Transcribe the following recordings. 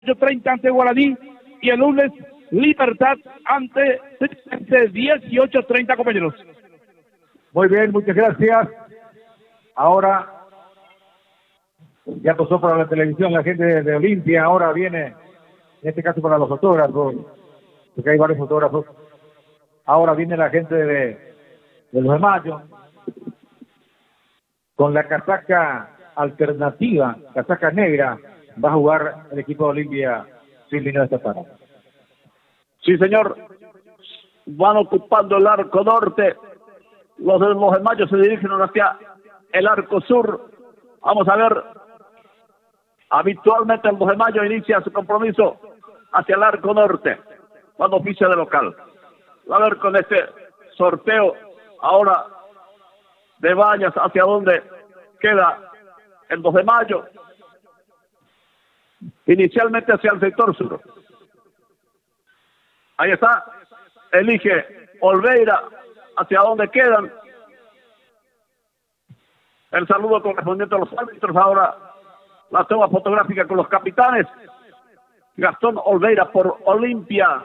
30 ante Guaraní y el lunes Libertad ante 18-30, compañeros. Muy bien, muchas gracias. Ahora ya pasó para la televisión la gente de Olimpia, ahora viene, en este caso para los fotógrafos, porque hay varios fotógrafos. Ahora viene la gente de los de Mayo con la casaca alternativa, casaca negra. Va a jugar el equipo de Olimpia sin línea de esta tarde. Sí, señor. Van ocupando el arco norte. Los de Mayo se dirigen hacia el arco sur. Vamos a ver. Habitualmente el de Mayo inicia su compromiso hacia el arco norte cuando oficia de local. A ver con este sorteo ahora de Bañas hacia dónde queda el 2 de mayo. Inicialmente hacia el sector sur. Ahí está. Elige Olveira hacia dónde quedan. El saludo correspondiente a los árbitros. Ahora la toma fotográfica con los capitanes. Gastón Olveira por Olimpia.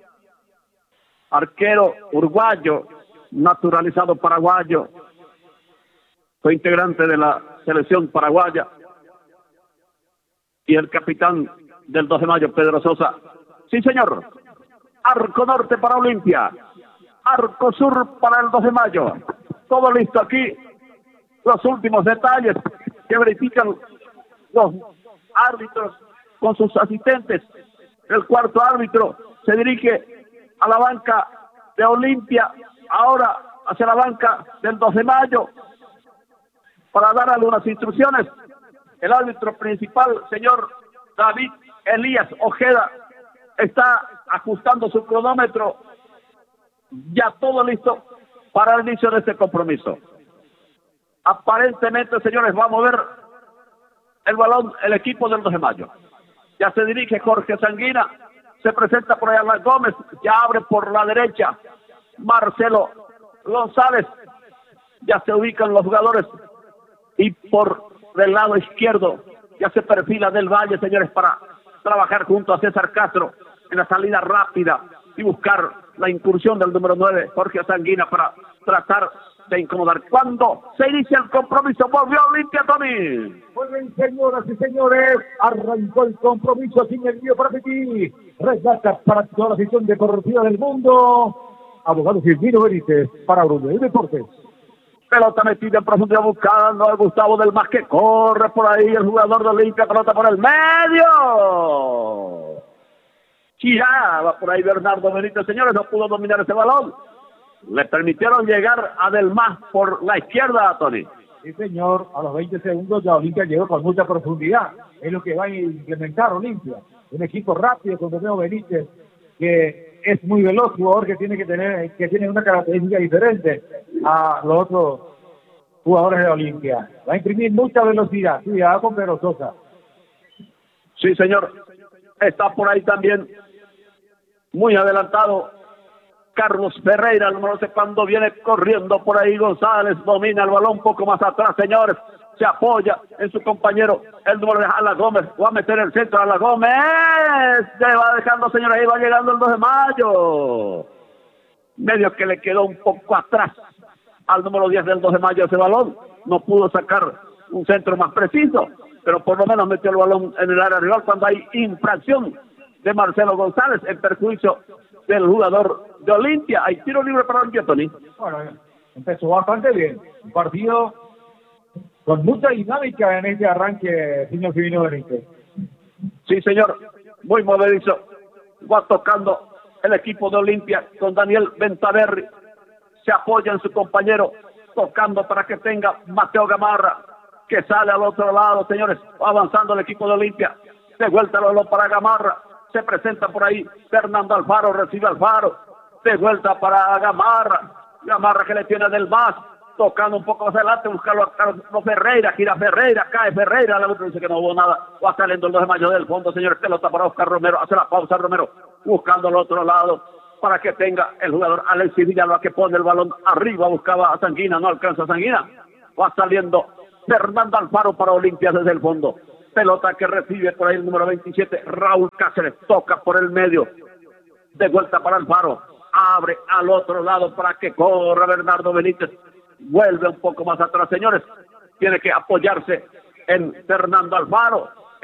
Arquero uruguayo, naturalizado paraguayo. Fue integrante de la selección paraguaya. Y el capitán del 2 de mayo, Pedro Sosa. Sí, señor. Arco norte para Olimpia. Arco sur para el 2 de mayo. Todo listo aquí. Los últimos detalles que verifican los árbitros con sus asistentes. El cuarto árbitro se dirige a la banca de Olimpia. Ahora hacia la banca del 2 de mayo. Para dar algunas instrucciones. El árbitro principal, señor David Elías Ojeda, está ajustando su cronómetro. Ya todo listo para el inicio de este compromiso. Aparentemente, señores, va a mover el balón el equipo del 2 de mayo. Ya se dirige Jorge Sanguina. Se presenta por allá Gómez. Ya abre por la derecha Marcelo González. Ya se ubican los jugadores. Y por del lado izquierdo ya se perfila Del Valle, señores, para trabajar junto a César Castro en la salida rápida y buscar la incursión del número 9, Jorge Sanguina, para tratar de incomodar. Cuando se inicia el compromiso, volvió Olimpia, Tony. Muy bien, señoras y señores, arrancó el compromiso sin el mío para ti. Rescata para toda la afición deportiva del mundo. Abogado Silvino Benítez para Bruno y Deportes. Pelota metida en profundidad buscando a Gustavo Del Mas, que corre por ahí el jugador de Olimpia. Pelota por el medio. Giraba por ahí Bernardo Benítez, señores, no pudo dominar ese balón. Le permitieron llegar a Del Mas por la izquierda, Tony. Sí, señor, a los 20 segundos ya Olimpia llegó con mucha profundidad. Es lo que va a implementar Olimpia. Un equipo rápido con Romeo Benítez, que es muy veloz, jugador que tiene una característica diferente a los otros jugadores de Olimpia. Va a imprimir mucha velocidad. Cuidado con Pedro Sosa. Sí, señor. Está por ahí también muy adelantado Carlos Ferreira, no sé cuándo viene corriendo por ahí González, domina el balón un poco más atrás, señores, se apoya en su compañero, el número de Ala Gómez, va a meter el centro a Ala Gómez, se va dejando, señores, ahí va llegando el 2 de mayo, medio que le quedó un poco atrás al número 10 del 2 de mayo ese balón, no pudo sacar un centro más preciso, pero por lo menos metió el balón en el área rival cuando hay infracción de Marcelo González en perjuicio del jugador de Olimpia. Hay tiro libre para Olimpia, Tony. Bueno, empezó bastante bien. Un partido con mucha dinámica en este arranque, señor Silvino Benítez. Sí, señor. Muy movedizo. Va tocando el equipo de Olimpia con Daniel Ventaverri. Se apoya en su compañero, tocando para que tenga Mateo Gamarra, que sale al otro lado, señores. Avanzando el equipo de Olimpia. De vuelta el balón para Gamarra. Se presenta por ahí Fernando Alfaro, recibe Alfaro, de vuelta para Gamarra, Gamarra que le tiene Del Mas, tocando un poco más adelante, buscarlo a Carlos Ferreira, gira Ferreira, cae Ferreira, la otra dice que no hubo nada, va saliendo el 2 de mayo del fondo, señores, pelota para Oscar Romero, hace la pausa Romero, buscando al otro lado, para que tenga el jugador Alexis Villalba, que pone el balón arriba, buscaba a Sanguina, no alcanza a Sanguina, va saliendo Fernando Alfaro para Olimpia desde el fondo. Pelota que recibe por ahí el número 27, Raúl Cáceres, toca por el medio, de vuelta para Alfaro, abre al otro lado para que corra Bernardo Benítez, vuelve un poco más atrás, señores, tiene que apoyarse en Fernando Alfaro,